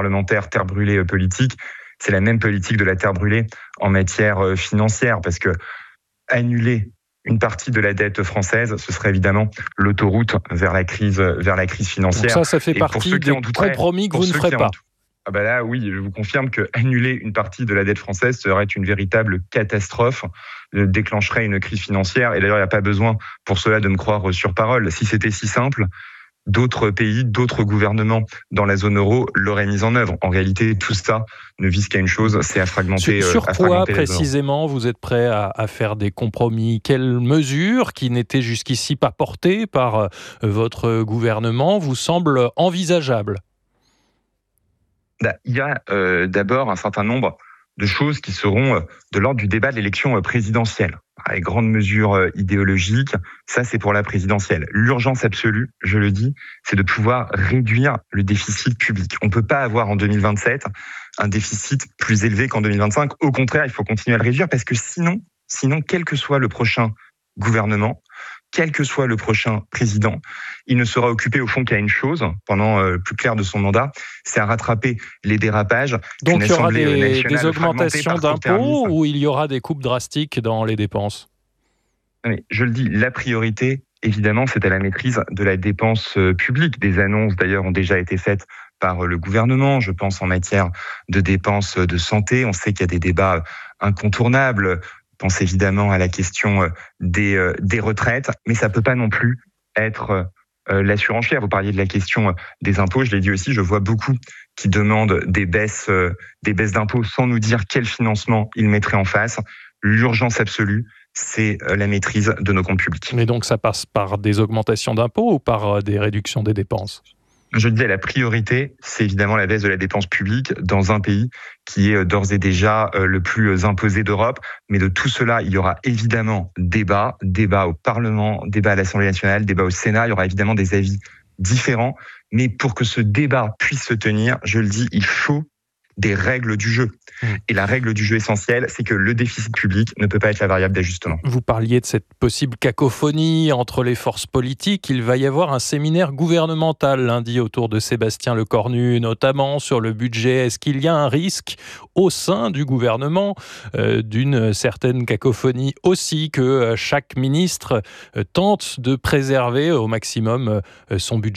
parlementaire, terre brûlée politique. C'est la même politique de la terre brûlée en matière financière, parce que annuler une partie de la dette française, ce serait évidemment l'autoroute vers la crise financière. Donc ça fait partie des compromis que vous ne ferez pas. Ah bah là, oui, je vous confirme que annuler une partie de la dette française serait une véritable catastrophe, déclencherait une crise financière. Et d'ailleurs, il n'y a pas besoin pour cela de me croire sur parole. Si c'était si simple, d'autres pays, d'autres gouvernements dans la zone euro l'auraient mise en œuvre. En réalité, tout ça ne vise qu'à une chose, c'est à fragmenter. Sur quoi précisément vous êtes prêt à faire des compromis ? Quelles mesures qui n'étaient jusqu'ici pas portées par votre gouvernement vous semblent envisageables ? Il y a d'abord un certain nombre de choses qui seront de l'ordre du débat de l'élection présidentielle. Avec grandes mesures idéologiques, ça c'est pour la présidentielle. L'urgence absolue, je le dis, c'est de pouvoir réduire le déficit public. On ne peut pas avoir en 2027 un déficit plus élevé qu'en 2025. Au contraire, il faut continuer à le réduire parce que sinon, quel que soit le prochain gouvernement, quel que soit le prochain président, il ne sera occupé au fond qu'à une chose pendant le plus clair de son mandat, c'est à rattraper les dérapages. Donc il y aura des augmentations d'impôts ou il y aura des coupes drastiques dans les dépenses ? Mais je le dis, la priorité, évidemment, c'est à la maîtrise de la dépense publique. Des annonces, d'ailleurs, ont déjà été faites par le gouvernement. Je pense en matière de dépenses de santé. On sait qu'il y a des débats incontournables. Je pense évidemment à la question des retraites, mais ça peut pas non plus être la surenchère. Vous parliez de la question des impôts, je l'ai dit aussi, je vois beaucoup qui demandent des baisses d'impôts sans nous dire quel financement ils mettraient en face. L'urgence absolue, c'est la maîtrise de nos comptes publics. Mais donc ça passe par des augmentations d'impôts ou par des réductions des dépenses ? Je disais, la priorité, c'est évidemment la baisse de la dépense publique dans un pays qui est d'ores et déjà le plus imposé d'Europe. Mais de tout cela, il y aura évidemment débat au Parlement, débat à l'Assemblée nationale, débat au Sénat. Il y aura évidemment des avis différents. Mais pour que ce débat puisse se tenir, je le dis, il faut des règles du jeu. Et la règle du jeu essentielle, c'est que le déficit public ne peut pas être la variable d'ajustement. Vous parliez de cette possible cacophonie entre les forces politiques. Il va y avoir un séminaire gouvernemental lundi autour de Sébastien Lecornu, notamment sur le budget. Est-ce qu'il y a un risque au sein du gouvernement d'une certaine cacophonie aussi, que chaque ministre tente de préserver au maximum son budget ?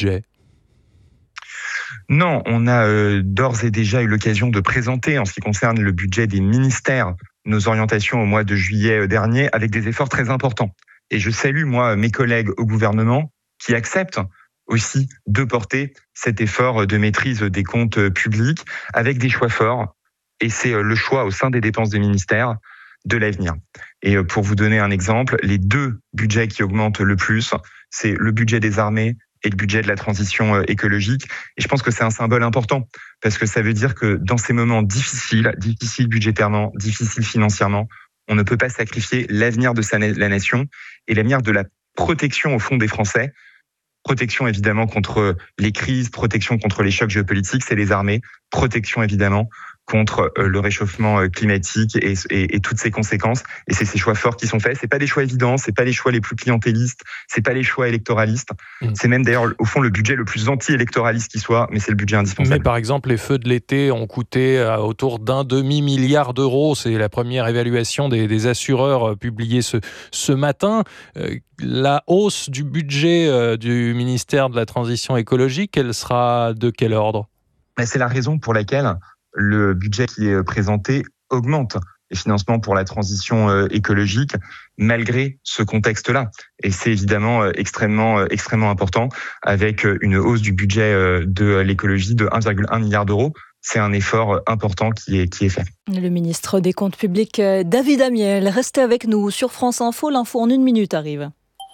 Non, on a d'ores et déjà eu l'occasion de présenter, en ce qui concerne le budget des ministères, nos orientations au mois de juillet dernier, avec des efforts très importants. Et je salue, moi, mes collègues au gouvernement qui acceptent aussi de porter cet effort de maîtrise des comptes publics avec des choix forts. Et c'est le choix au sein des dépenses des ministères de l'avenir. Et pour vous donner un exemple, les deux budgets qui augmentent le plus, c'est le budget des armées et le budget de la transition écologique. Et je pense que c'est un symbole important, parce que ça veut dire que dans ces moments difficiles budgétairement, difficiles financièrement, on ne peut pas sacrifier l'avenir de la nation et l'avenir de la protection au fond des Français. Protection évidemment contre les crises, protection contre les chocs géopolitiques, c'est les armées. Protection évidemment contre le réchauffement climatique et toutes ses conséquences. Et c'est ces choix forts qui sont faits. C'est pas des choix évidents, c'est pas les choix les plus clientélistes, c'est pas les choix électoralistes. C'est même d'ailleurs au fond le budget le plus anti-électoraliste qui soit, mais c'est le budget indispensable. Mais par exemple, les feux de l'été ont coûté autour d'1,5 milliard d'euros. C'est la première évaluation des assureurs publiée ce matin. La hausse du budget du ministère de la Transition écologique, elle sera de quel ordre ? C'est la raison pour laquelle le budget qui est présenté augmente les financements pour la transition écologique malgré ce contexte-là. Et c'est évidemment extrêmement important, avec une hausse du budget de l'écologie de 1,1 milliard d'euros. C'est un effort important qui est fait. Le ministre des Comptes publics, David Amiel. Restez avec nous sur France Info. L'info en 1 minute arrive.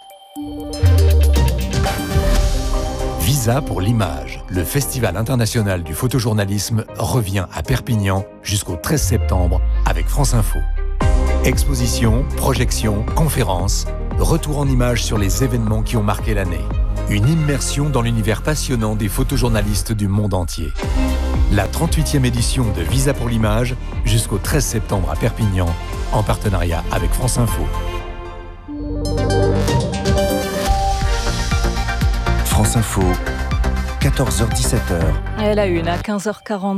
Visa pour l'image. Le Festival international du photojournalisme revient à Perpignan jusqu'au 13 septembre avec France Info. Expositions, projections, conférences, retour en images sur les événements qui ont marqué l'année. Une immersion dans l'univers passionnant des photojournalistes du monde entier. La 38e édition de Visa pour l'image jusqu'au 13 septembre à Perpignan, en partenariat avec France Info. France Info, 14h-17h. Et la une à 15h40.